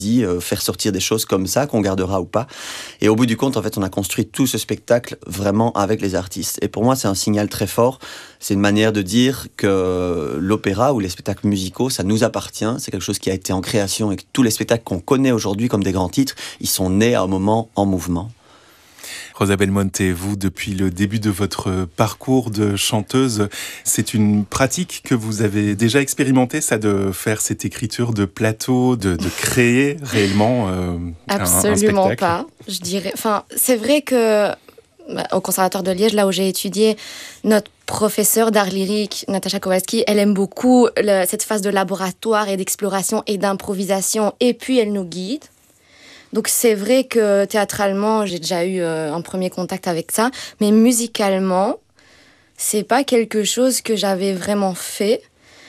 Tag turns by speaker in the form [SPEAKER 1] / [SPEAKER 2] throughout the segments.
[SPEAKER 1] dit faire sortir des choses comme ça, qu'on gardera ou pas. Et au bout du compte, en fait, on a construit tout ce spectacle vraiment avec les artistes. Et pour moi, c'est un signal très fort. C'est une manière de dire que l'opéra ou les spectacles musicaux, ça nous appartient. C'est quelque chose qui a été en création et que tous les spectacles qu'on connaît aujourd'hui comme des grands titres, ils sont nés à un moment en mouvement.
[SPEAKER 2] Rosa Belmonte, vous, depuis le début de votre parcours de chanteuse, c'est une pratique que vous avez déjà expérimentée, ça, de faire cette écriture de plateau, de créer réellement un spectacle?
[SPEAKER 3] Absolument pas, je dirais. Enfin, c'est vrai que au Conservatoire de Liège, là où j'ai étudié, notre professeure d'art lyrique, Natacha Kowalski, elle aime beaucoup cette phase de laboratoire et d'exploration et d'improvisation, et puis elle nous guide. Donc c'est vrai que théâtralement, j'ai déjà eu un premier contact avec ça, mais musicalement, c'est pas quelque chose que j'avais vraiment fait.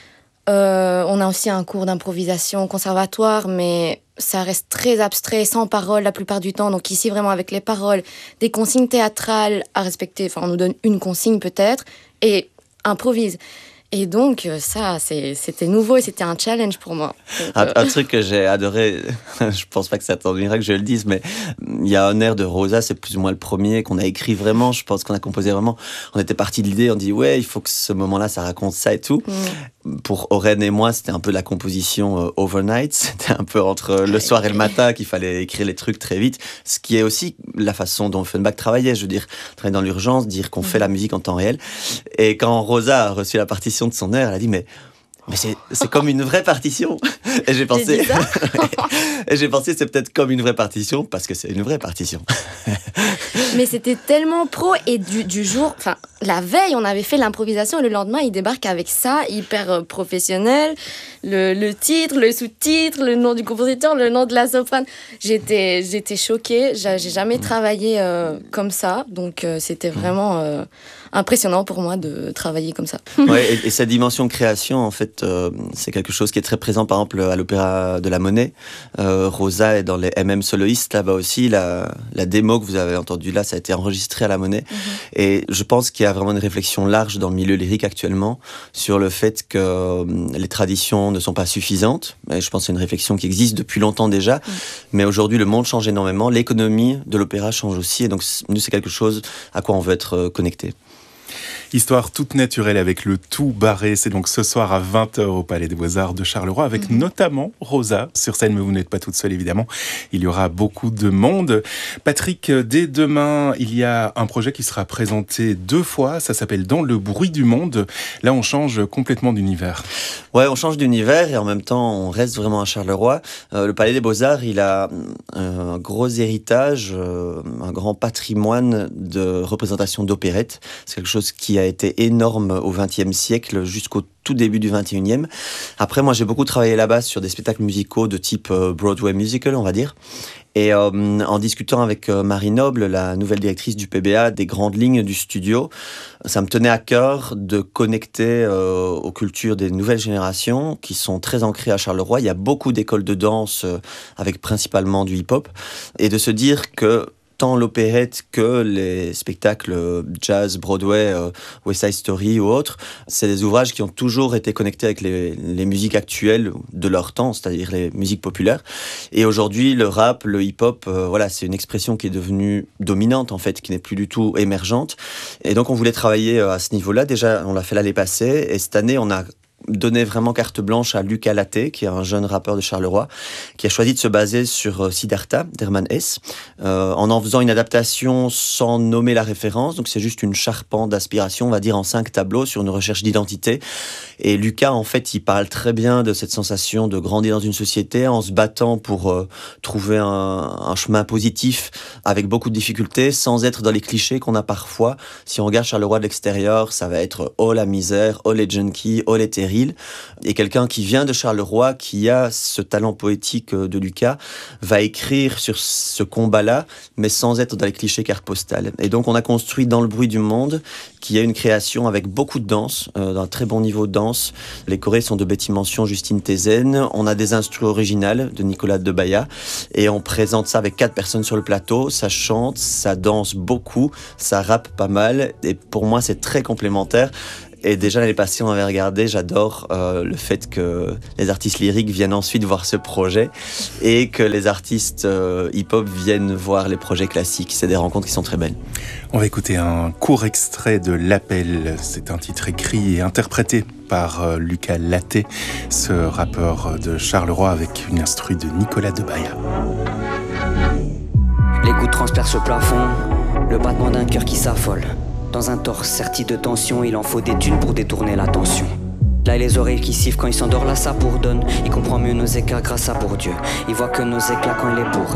[SPEAKER 3] On a aussi un cours d'improvisation au conservatoire, mais ça reste très abstrait, sans parole la plupart du temps. Donc ici, vraiment avec les paroles, des consignes théâtrales à respecter. Enfin, on nous donne une consigne peut-être, et improvise. Et donc, ça, c'était nouveau et c'était un challenge pour moi. Donc,
[SPEAKER 1] Un truc que j'ai adoré, je pense pas que ça t'ennuierait que je le dise, mais il y a un air de Rosa, c'est plus ou moins le premier qu'on a écrit vraiment, je pense qu'on a composé vraiment. On était parti de l'idée, on dit ouais, il faut que ce moment-là, ça raconte ça et tout. Pour Oren et moi, c'était un peu la composition overnight, c'était un peu entre le soir et le matin qu'il fallait écrire les trucs très vite, ce qui est aussi la façon dont Offenbach travaillait, je veux dire, travailler dans l'urgence, dire qu'on fait la musique en temps réel. Et quand Rosa a reçu la partition de son air, elle a dit mais c'est comme une vraie partition. Et j'ai pensé c'est peut-être comme une vraie partition parce que c'est une vraie partition.
[SPEAKER 3] Mais c'était tellement pro, et du jour, enfin la veille on avait fait l'improvisation et le lendemain il débarque avec ça, hyper professionnel, le titre, le sous-titre, le nom du compositeur, le nom de la soprane. J'étais choquée, j'ai jamais travaillé comme ça, donc c'était vraiment impressionnant pour moi de travailler comme ça.
[SPEAKER 1] Ouais, et cette dimension création, en fait, c'est quelque chose qui est très présent, par exemple, à l'Opéra de la Monnaie. Rosa est dans les MM soloistes, là-bas aussi. La démo que vous avez entendue là, ça a été enregistré à la Monnaie. Et je pense qu'il y a vraiment une réflexion large dans le milieu lyrique actuellement sur le fait que les traditions ne sont pas suffisantes. Et je pense que c'est une réflexion qui existe depuis longtemps déjà. Mais aujourd'hui, le monde change énormément. L'économie de l'opéra change aussi. Et donc, nous, c'est quelque chose à quoi on veut être connecté.
[SPEAKER 2] Histoire toute naturelle avec le Tout Barré. C'est donc ce soir à 20h au Palais des Beaux-Arts de Charleroi, avec notamment Rosa sur scène, mais vous n'êtes pas toute seule évidemment. Il y aura beaucoup de monde. Patrick, dès demain, il y a un projet qui sera présenté 2 fois. Ça s'appelle Dans le bruit du monde. Là, on change complètement d'univers.
[SPEAKER 1] Ouais, on change d'univers et en même temps, on reste vraiment à Charleroi. Le Palais des Beaux-Arts, il a un gros héritage, un grand patrimoine de représentation d'opérette. C'est quelque chose qui a été énorme au XXe siècle jusqu'au tout début du XXIe. Après, moi, j'ai beaucoup travaillé là-bas sur des spectacles musicaux de type Broadway musical, on va dire. Et en discutant avec Marie Noble, la nouvelle directrice du PBA, des grandes lignes du studio, ça me tenait à cœur de connecter aux cultures des nouvelles générations qui sont très ancrées à Charleroi. Il y a beaucoup d'écoles de danse avec principalement du hip-hop. Et de se dire que tant l'opérette que les spectacles jazz, Broadway, West Side Story ou autres, c'est des ouvrages qui ont toujours été connectés avec les musiques actuelles de leur temps, c'est-à-dire les musiques populaires. Et aujourd'hui, le rap, le hip-hop, voilà, c'est une expression qui est devenue dominante, en fait, qui n'est plus du tout émergente. Et donc, on voulait travailler à ce niveau-là. Déjà, on l'a fait l'année passée. Et cette année, on a donné vraiment carte blanche à Lucas Laté, qui est un jeune rappeur de Charleroi, qui a choisi de se baser sur Siddhartha d'Hermann Hesse, en faisant une adaptation sans nommer la référence. Donc c'est juste une charpente d'aspiration, on va dire en 5 tableaux sur une recherche d'identité. Et Lucas, en fait, il parle très bien de cette sensation de grandir dans une société en se battant pour trouver un chemin positif avec beaucoup de difficultés, sans être dans les clichés qu'on a parfois. Si on regarde Charleroi de l'extérieur, ça va être oh la misère, oh les junkies, oh les terrils. Et quelqu'un qui vient de Charleroi, qui a ce talent poétique de Lucas, va écrire sur ce combat-là, mais sans être dans les clichés carte postale. Et donc on a construit Dans le bruit du monde, qui est une création avec beaucoup de danse, d'un très bon niveau de danse. Les chorés sont de Betty Mention, Justine Tezen. On a des instrus originales de Nicolas Debaya. Et on présente ça avec 4 personnes sur le plateau. Ça chante, ça danse beaucoup, ça rappe pas mal. Et pour moi, c'est très complémentaire. Et déjà l'année passée, on avait regardé, j'adore le fait que les artistes lyriques viennent ensuite voir ce projet et que les artistes hip-hop viennent voir les projets classiques. C'est des rencontres qui sont très belles.
[SPEAKER 2] On va écouter un court extrait de L'Appel. C'est un titre écrit et interprété par Lucas Laté, ce rappeur de Charleroi avec une instru de Nicolas Debaïa.
[SPEAKER 4] Les gouttes transpercent le plafond, le battement d'un cœur qui s'affole. Dans un torse serti de tension, il en faut des thunes pour détourner l'attention. Là, les oreilles qui sifflent quand il s'endort, là ça bourdonne. Il comprend mieux nos écarts grâce à Bourdieu. Il voit que nos éclats quand il est bourré.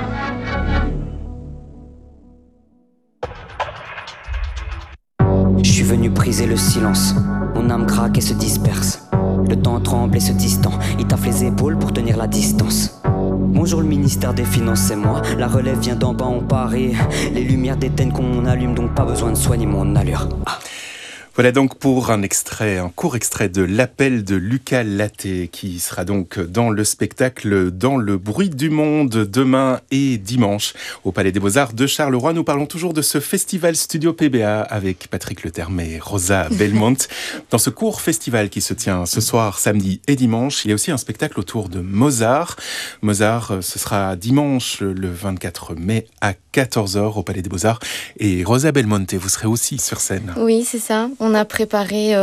[SPEAKER 4] Je suis venu briser le silence. Mon âme craque et se disperse. Le temps tremble et se distend. Il taffe les épaules pour tenir la distance. Bonjour le ministère des Finances, c'est moi. La relève vient d'en bas, on parie. Les lumières d'éteignent qu'on allume, donc pas besoin de soigner mon allure.
[SPEAKER 2] Voilà donc pour un court extrait de L'Appel de Lucas Laté, qui sera donc dans le spectacle Dans le bruit du monde demain et dimanche au Palais des Beaux-Arts de Charleroi. Nous parlons toujours de ce festival Studio PBA avec Patrick Leterme et Rosa Belmont. Dans ce court festival qui se tient ce soir, samedi et dimanche, il y a aussi un spectacle autour de Mozart. Mozart, ce sera dimanche le 24 mai à 14h au Palais des Beaux-Arts. Et Rosa Belmont, vous serez aussi sur scène.
[SPEAKER 3] Oui, c'est ça. On a préparé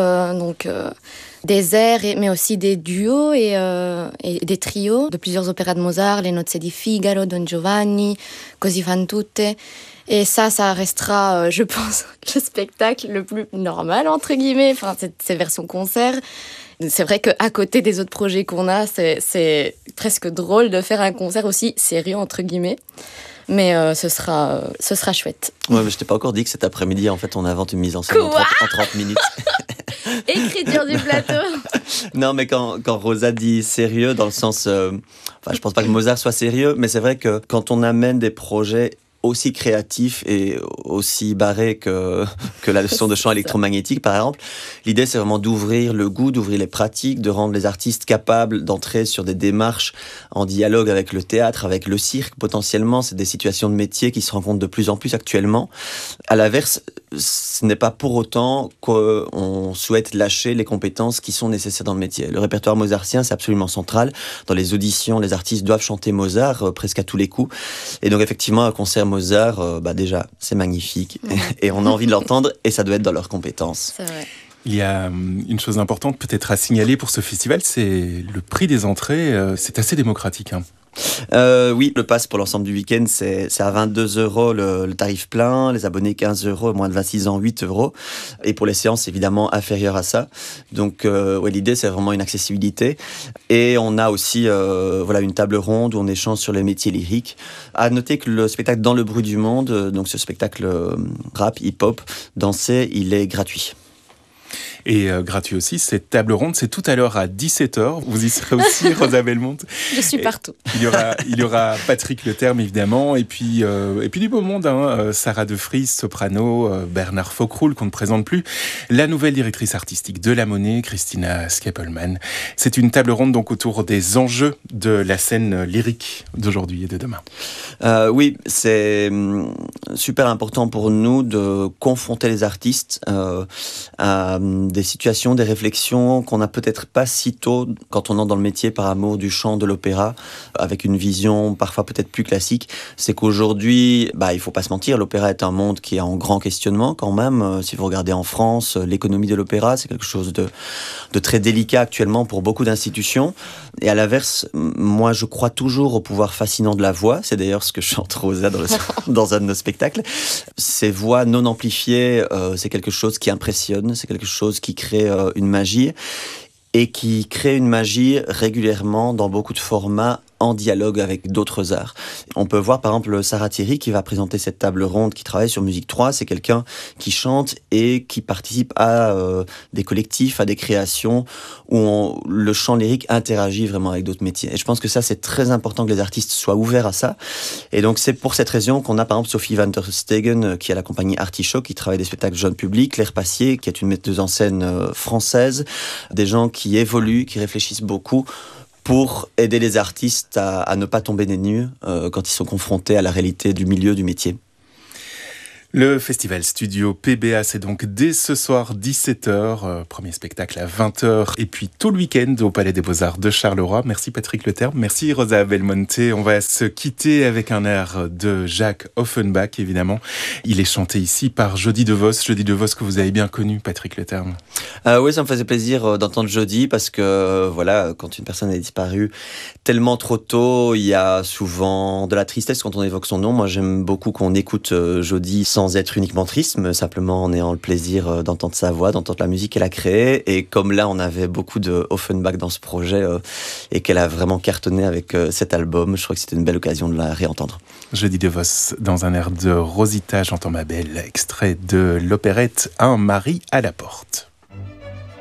[SPEAKER 3] des airs, mais aussi des duos et des trios de plusieurs opéras de Mozart, les Nozze di Figaro, Don Giovanni, Così fan tutte. Et ça restera, je pense, le spectacle le plus normal, entre guillemets, enfin, ces versions concert. C'est vrai qu'à côté des autres projets qu'on a, c'est presque drôle de faire un concert aussi sérieux, entre guillemets. Mais ce sera chouette.
[SPEAKER 1] Ouais, mais je t'ai pas encore dit que cet après-midi, en fait, on invente une mise en scène en 30 minutes.
[SPEAKER 3] Écriture du plateau.
[SPEAKER 1] Non, mais quand Rosa dit sérieux, dans le sens... je pense pas que Mozart soit sérieux, mais c'est vrai que quand on amène des projets aussi créatif et aussi barré que la leçon de chant électromagnétique, par exemple. L'idée, c'est vraiment d'ouvrir le goût, d'ouvrir les pratiques, de rendre les artistes capables d'entrer sur des démarches en dialogue avec le théâtre, avec le cirque. Potentiellement, c'est des situations de métier qui se rencontrent de plus en plus actuellement. À l'inverse, ce n'est pas pour autant qu'on souhaite lâcher les compétences qui sont nécessaires dans le métier. Le répertoire mozartien, c'est absolument central. Dans les auditions, les artistes doivent chanter Mozart presque à tous les coups. Et donc, effectivement, un concert Mozart, déjà, c'est magnifique. Et on a envie de l'entendre et ça doit être dans leurs compétences.
[SPEAKER 3] C'est vrai.
[SPEAKER 2] Il y a une chose importante peut-être à signaler pour ce festival, c'est le prix des entrées. C'est assez démocratique.
[SPEAKER 1] Oui, le pass pour l'ensemble du week-end, c'est à 22 € le tarif plein, les abonnés 15 €, moins de 26 ans 8 €. Et pour les séances, évidemment, inférieur à ça. Donc, l'idée, c'est vraiment une accessibilité. Et on a aussi une table ronde où on échange sur les métiers lyriques. À noter que le spectacle Dans le bruit du monde, donc ce spectacle rap, hip-hop, dansé, il est gratuit.
[SPEAKER 2] Et gratuit aussi, cette table ronde, c'est tout à l'heure à 17h. Vous y serez aussi, Rosa Belmont.
[SPEAKER 3] Je suis partout.
[SPEAKER 2] Il y aura Patrick Leterme, évidemment, et puis du beau monde, Sarah De Vries, soprano, Bernard Faucroul, qu'on ne présente plus, la nouvelle directrice artistique de La Monnaie, Christina Skeppelman. C'est une table ronde donc autour des enjeux de la scène lyrique d'aujourd'hui et de demain.
[SPEAKER 1] Oui, c'est super important pour nous de confronter les artistes à des situations, des réflexions qu'on n'a peut-être pas si tôt quand on entre dans le métier par amour du chant, de l'opéra, avec une vision parfois peut-être plus classique. C'est qu'aujourd'hui, il faut pas se mentir, l'opéra est un monde qui est en grand questionnement quand même. Si vous regardez en France, l'économie de l'opéra, c'est quelque chose de très délicat actuellement pour beaucoup d'institutions. Et à l'inverse, moi je crois toujours au pouvoir fascinant de la voix. C'est d'ailleurs ce que chante Rosa dans un de nos spectacles. Ces voix non amplifiées, c'est quelque chose qui impressionne, c'est quelque chose qui crée une magie et qui crée une magie régulièrement dans beaucoup de formats en dialogue avec d'autres arts. On peut voir par exemple Sarah Thierry qui va présenter cette table ronde qui travaille sur Musique 3. C'est quelqu'un qui chante et qui participe à des collectifs, à des créations où le chant lyrique interagit vraiment avec d'autres métiers. Et je pense que ça, c'est très important que les artistes soient ouverts à ça. Et donc c'est pour cette raison qu'on a par exemple Sophie van der Stegen qui a la compagnie Artichoke, qui travaille des spectacles jeunes publics, Claire Passier qui est une metteuse en scène française, des gens qui évoluent, qui réfléchissent beaucoup pour aider les artistes à ne pas tomber des nues quand ils sont confrontés à la réalité du milieu, du métier.
[SPEAKER 2] Le festival Studio PBA, c'est donc dès ce soir 17h, premier spectacle à 20h et puis tout le week-end au Palais des Beaux-Arts de Charleroi. Merci Patrick Leterme, merci Rosa Belmonte. On va se quitter avec un air de Jacques Offenbach, évidemment. Il est chanté ici par Jody DeVos. Jody DeVos que vous avez bien connu, Patrick Leterme.
[SPEAKER 1] Oui, ça me faisait plaisir d'entendre Jody parce que voilà, quand une personne est disparue tellement trop tôt, il y a souvent de la tristesse quand on évoque son nom. Moi, j'aime beaucoup qu'on écoute Jody sans être uniquement triste, mais simplement en ayant le plaisir d'entendre sa voix, d'entendre la musique qu'elle a créée. Et comme là, on avait beaucoup de Offenbach dans ce projet et qu'elle a vraiment cartonné avec cet album, je crois que c'était une belle occasion de la réentendre.
[SPEAKER 2] Jody DeVos dans un air de Rosita, j'entends ma belle, extrait de l'opérette Un mari à la porte.